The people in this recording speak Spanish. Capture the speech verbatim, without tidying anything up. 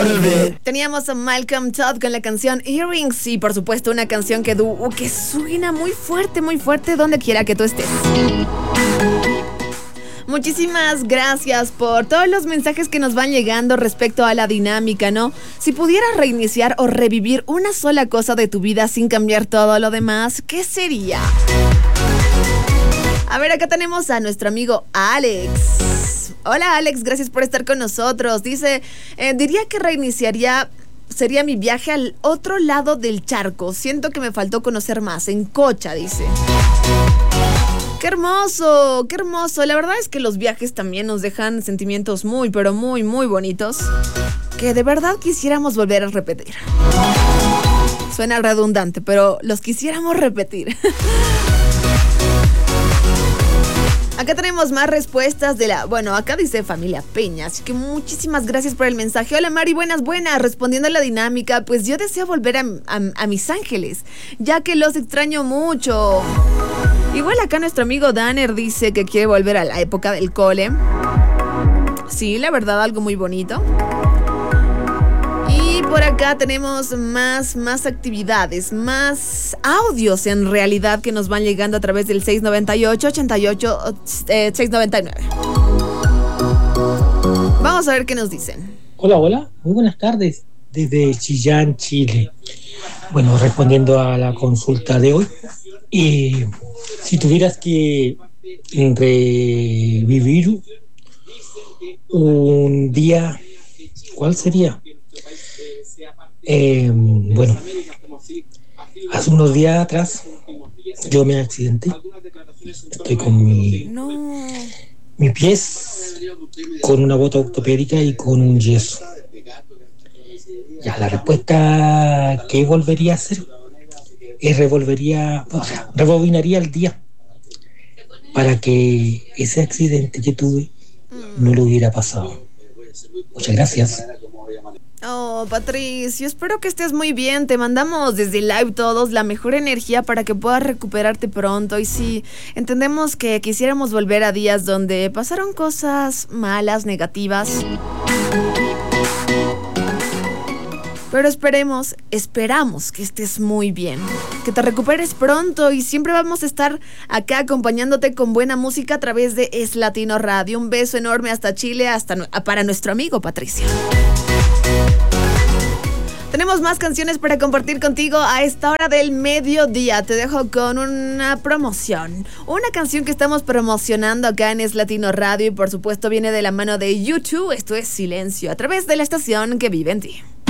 Teníamos a Malcolm Todd con la canción Earrings y por supuesto una canción que, du- que suena muy fuerte, muy fuerte donde quiera que tú estés. Muchísimas gracias por todos los mensajes que nos van llegando respecto a la dinámica, ¿no? Si pudieras reiniciar o revivir una sola cosa de tu vida sin cambiar todo lo demás, ¿qué sería? A ver, acá tenemos a nuestro amigo Alex. Hola Alex, gracias por estar con nosotros. Dice, eh, diría que reiniciaría, sería mi viaje al otro lado del charco. Siento que me faltó conocer más, en Cocha, dice. ¡Qué hermoso! ¡Qué hermoso! La verdad es que los viajes también nos dejan sentimientos muy, pero muy, muy bonitos que de verdad quisiéramos volver a repetir. Suena redundante, pero los quisiéramos repetir. Acá tenemos más respuestas de la... Bueno, acá dice Familia Peña, así que muchísimas gracias por el mensaje. Hola Mari, buenas, buenas. Respondiendo a la dinámica, pues yo deseo volver a, a, a Mis Ángeles, ya que los extraño mucho. Igual acá nuestro amigo Danner dice que quiere volver a la época del cole. Sí, la verdad, algo muy bonito. Y por acá tenemos más, más actividades, más audios en realidad que nos van llegando a través del seis noventa y ocho, ochenta y ocho, eh, seiscientos noventa y nueve. Vamos a ver qué nos dicen. Hola, hola, muy buenas tardes desde Chillán, Chile. Bueno, respondiendo a la consulta de hoy, y si tuvieras que revivir un día, ¿cuál sería? Eh, bueno, hace unos días atrás yo me accidenté. Estoy con mi, No. mi pies con una bota ortopédica y con un yeso. Ya, la respuesta que volvería a hacer es revolvería, o sea, rebobinaría el día para que ese accidente que tuve no lo hubiera pasado. Muchas gracias. Oh, Patricio, espero que estés muy bien. Te mandamos desde Live todos la mejor energía para que puedas recuperarte pronto. Y sí, entendemos que quisiéramos volver a días donde pasaron cosas malas, negativas. Pero esperemos, esperamos que estés muy bien, que te recuperes pronto y siempre vamos a estar acá acompañándote con buena música a través de Es Latino Radio. Un beso enorme hasta Chile, hasta para nuestro amigo Patricio. Tenemos más canciones para compartir contigo a esta hora del mediodía. Te dejo con una promoción. Una canción que estamos promocionando acá en Es Latino Radio y por supuesto viene de la mano de YouTube. Esto es Silencio a través de la estación que vive en ti.